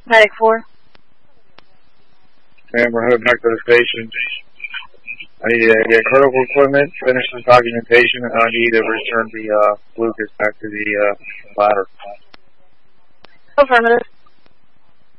Medic 4. And we're headed back to the station. I need to get critical equipment, finish this documentation, and I need to return the Lucas back to the ladder. Affirmative.